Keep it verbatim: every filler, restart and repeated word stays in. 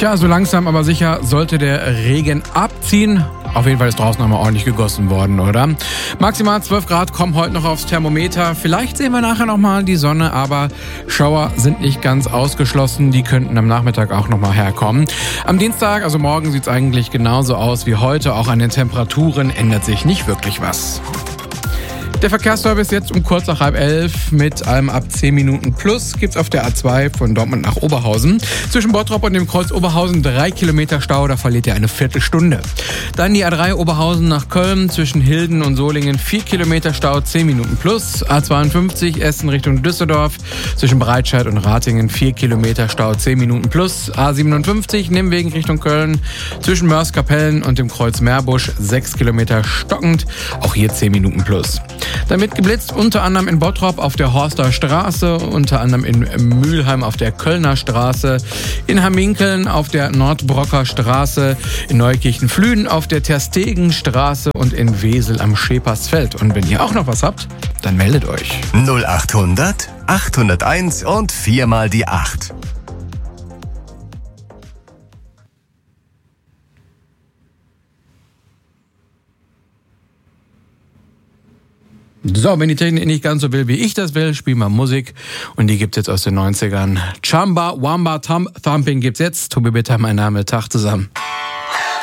Tja, so langsam aber sicher sollte der Regen abziehen. Auf jeden Fall ist draußen nochmal ordentlich gegossen worden, oder? Maximal zwölf Grad kommen heute noch aufs Thermometer. Vielleicht sehen wir nachher nochmal die Sonne, aber Schauer sind nicht ganz ausgeschlossen. Die könnten am Nachmittag auch nochmal herkommen. Am Dienstag, also morgen, sieht es eigentlich genauso aus wie heute. Auch an den Temperaturen ändert sich nicht wirklich was. Der Verkehrsservice jetzt um kurz nach halb elf mit allem ab zehn Minuten plus gibt's auf der A zwei von Dortmund nach Oberhausen. Zwischen Bottrop und dem Kreuz Oberhausen drei Kilometer Stau, da verliert ihr eine Viertelstunde. Dann die A drei Oberhausen nach Köln, zwischen Hilden und Solingen vier Kilometer Stau, zehn Minuten plus. A zweiundfünfzig Essen Richtung Düsseldorf, zwischen Breitscheid und Ratingen vier Kilometer Stau, zehn Minuten plus. A siebenundfünfzig Nimwegen Richtung Köln, zwischen Mörs-Kapellen und dem Kreuz Meerbusch sechs Kilometer stockend, auch hier zehn Minuten plus. Damit geblitzt unter anderem in Bottrop auf der Horster Straße, unter anderem in Mülheim auf der Kölner Straße, in Hamminkeln auf der Nordbrocker Straße, in Neukirchen-Flühen auf der Terstegenstraße und in Wesel am Schepersfeld. Und wenn ihr auch noch was habt, dann meldet euch. null achthundert, achthunderteins und viermal die acht. So, wenn die Technik nicht ganz so will, wie ich das will, spielen wir Musik. Und die gibt's jetzt aus den neunzigern. Chamba Wamba Thump Thumping gibt's jetzt. Tobi Bitter, mein Name. Tag zusammen.